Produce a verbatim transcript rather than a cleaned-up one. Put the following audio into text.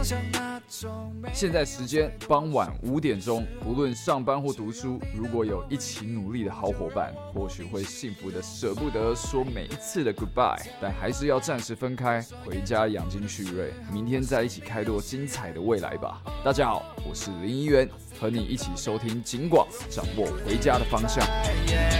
现在时间傍晚五点钟，不论上班或读书，如果有一起努力的好伙伴，或许会幸福的舍不得说每一次的 goodbye， 但还是要暂时分开，回家养精蓄锐，明天再一起开拓精彩的未来吧。大家好，我是林一元，和你一起收听警广，掌握回家的方向。